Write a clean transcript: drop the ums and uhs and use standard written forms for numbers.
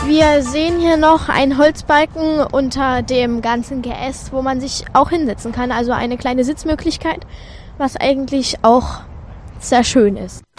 Wir sehen hier noch einen Holzbalken unter dem ganzen Geäst, wo man sich auch hinsetzen kann. Also eine kleine Sitzmöglichkeit, was eigentlich auch sehr schön ist.